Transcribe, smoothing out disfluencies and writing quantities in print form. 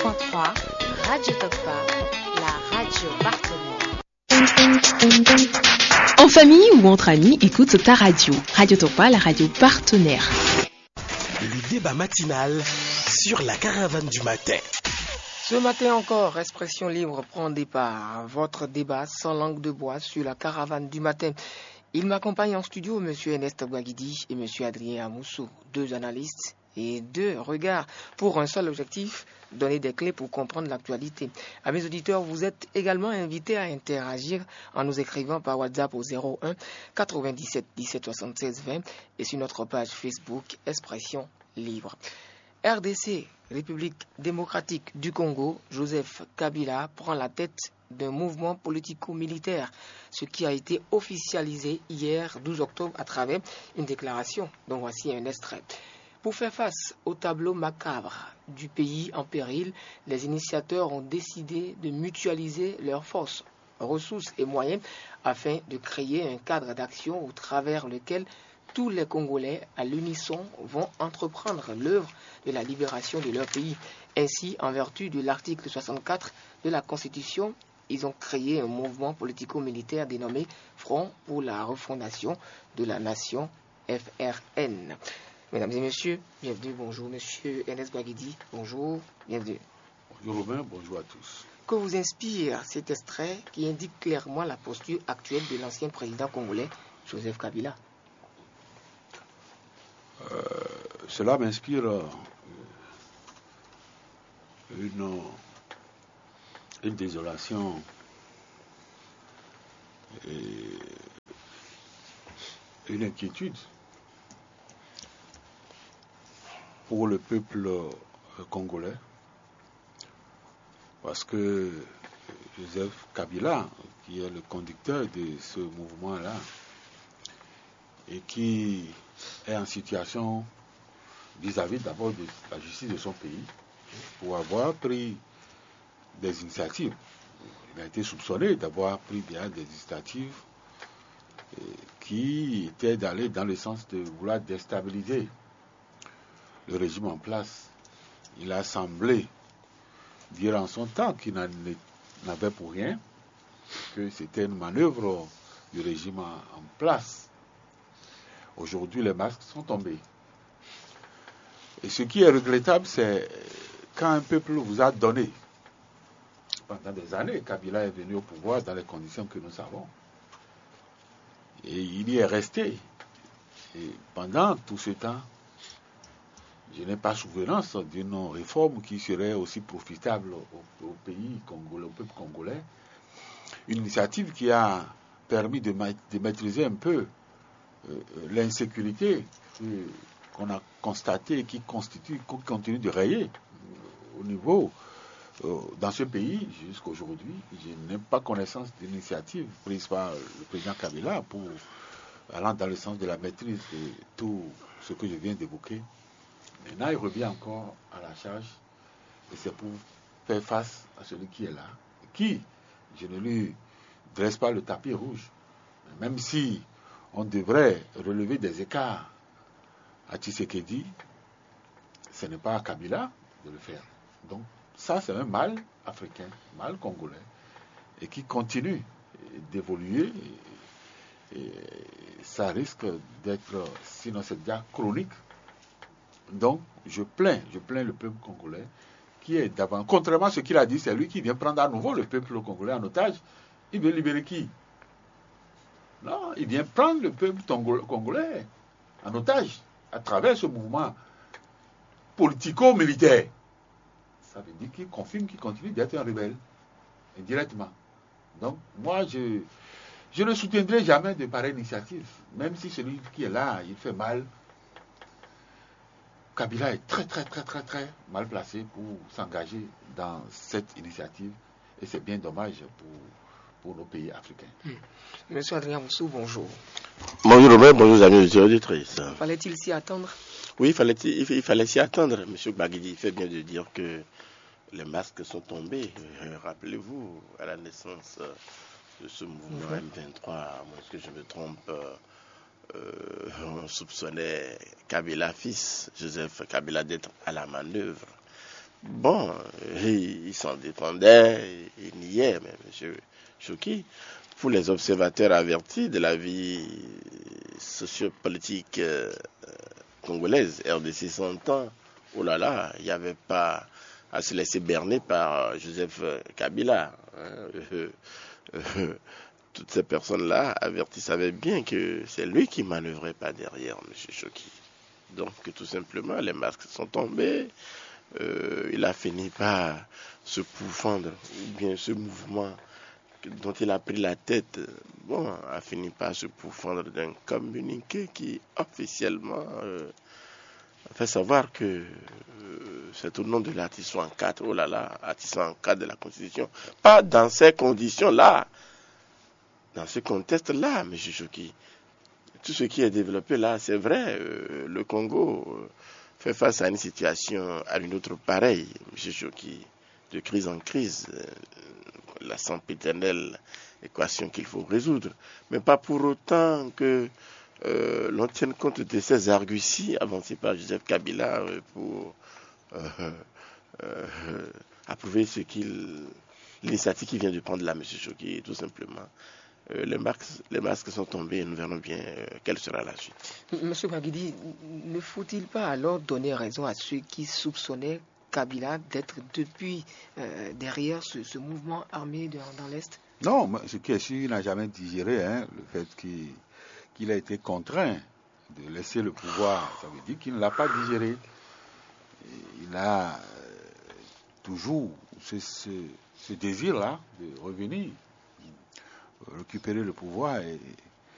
101.3, Radio Tokpa, la radio partenaire. En famille ou entre amis, écoute ta radio. Radio Tokpa, la radio partenaire. Le débat matinal sur la caravane du matin. Ce matin encore, Expression Libre prend départ. Votre débat sans langue de bois sur la caravane du matin. Il m'accompagne en studio, M. Ernest Bouaguidi et M. Adrien Amoussou, deux analystes et deux regards pour un seul objectif, donner des clés pour comprendre l'actualité. À mes auditeurs, vous êtes également invités à interagir en nous écrivant par WhatsApp au 01 97 17 76 20 et sur notre page Facebook Expression Libre. RDC, République démocratique du Congo, Joseph Kabila prend la tête d'un mouvement politico-militaire, ce qui a été officialisé hier 12 octobre à travers une déclaration dont voici un extrait. Pour faire face au tableau macabre du pays en péril, les initiateurs ont décidé de mutualiser leurs forces, ressources et moyens afin de créer un cadre d'action au travers lequel tous les Congolais à l'unisson vont entreprendre l'œuvre de la libération de leur pays. Ainsi, en vertu de l'article 64 de la Constitution, ils ont créé un mouvement politico-militaire dénommé Front pour la refondation de la nation, FRN. Mesdames et messieurs, bienvenue, bonjour. Monsieur Ernest Bouaguidi, bonjour, bienvenue. Bonjour Robin, bonjour à tous. Que vous inspire cet extrait qui indique clairement la posture actuelle de l'ancien président congolais, Joseph Kabila? Cela m'inspire une désolation et une inquiétude pour le peuple congolais, parce que Joseph Kabila, qui est le conducteur de ce mouvement-là, et qui est en situation vis-à-vis d'abord de la justice de son pays, pour avoir pris des initiatives. Il a été soupçonné d'avoir pris des initiatives qui étaient d'aller dans le sens de vouloir déstabiliser le régime en place. Il a semblé dire en son temps qu'il n'avait pour rien, que c'était une manœuvre du régime en place. Aujourd'hui, les masques sont tombés. Et ce qui est regrettable, c'est quand un peuple vous a donné, pendant des années, Kabila est venu au pouvoir dans les conditions que nous savons. Et il y est resté. Et pendant tout ce temps, je n'ai pas souvenance d'une réforme qui serait aussi profitable au pays congolais, au peuple congolais. Une initiative qui a permis de maîtriser un peu l'insécurité qu'on a constatée et qui continue de rayer au niveau dans ce pays jusqu'à aujourd'hui. Je n'ai pas connaissance d'une initiative prise par le président Kabila pour allant dans le sens de la maîtrise de tout ce que je viens d'évoquer. Maintenant, il revient encore à la charge et c'est pour faire face à celui qui est là, qui, je ne lui dresse pas le tapis rouge, même si on devrait relever des écarts à Tshisekedi, ce n'est pas à Kabila de le faire. Donc ça, c'est un mal africain, mal congolais, et qui continue d'évoluer. Et ça risque d'être, sinon c'est déjà chronique. Donc je plains le peuple congolais qui est d'avant. Contrairement à ce qu'il a dit, c'est lui qui vient prendre à nouveau le peuple congolais en otage. Il veut libérer qui? Non, il vient prendre le peuple congolais en otage à travers ce mouvement politico-militaire. Ça veut dire qu'il confirme qu'il continue d'être un rebelle, indirectement. Donc, moi, je ne soutiendrai jamais de pareille initiative, même si celui qui est là, il fait mal. Kabila est très, très, très, très, très mal placé pour s'engager dans cette initiative, et c'est bien dommage pour nos pays africains. Monsieur Adrien Moussou, bonjour. Bonjour Robert, bonjour amis auditrices. Fallait-il s'y attendre? Oui, il fallait s'y attendre. Monsieur Bouaguidi fait bien de dire que les masques sont tombés. Rappelez-vous, à la naissance de ce mouvement M23, à moins que je me trompe, on soupçonnait Kabila fils, Joseph Kabila, d'être à la manœuvre. bon, il s'en défendait, il niait, mais M. Chouki, pour les observateurs avertis de la vie sociopolitique congolaise, RDC 100 ans, oh là là, il n'y avait pas à se laisser berner par Joseph Kabila. Toutes ces personnes-là avertis savaient bien que c'est lui qui manœuvrait pas derrière M. Chouki. Donc, tout simplement, les masques sont tombés. Il a fini par se pourfendre, ou bien ce mouvement dont il a pris la tête, a fini par se pourfendre d'un communiqué qui officiellement fait savoir que c'est au nom de l'article 64, oh là là, article 64 de la Constitution, pas dans ces conditions-là, dans ce contexte-là, M. Chouki. Tout ce qui est développé là, c'est vrai, le Congo fait face à une situation, à une autre pareille, M. Chouki, de crise en crise, la sempiternelle équation qu'il faut résoudre, mais pas pour autant que l'on tienne compte de ces arguties avancées par Joseph Kabila pour approuver l'initiative qu'il vient de prendre là, M. Chouki, tout simplement. Les masques sont tombés et nous verrons bien quelle sera la suite. Monsieur Baguidi, ne faut-il pas alors donner raison à ceux qui soupçonnaient Kabila d'être depuis derrière ce mouvement armé dans l'Est? Non, ce qui est sûr, il n'a jamais digéré le fait qu'il a été contraint de laisser le pouvoir. Ça veut dire qu'il ne l'a pas digéré. Il a toujours ce désir-là de revenir, récupérer le pouvoir et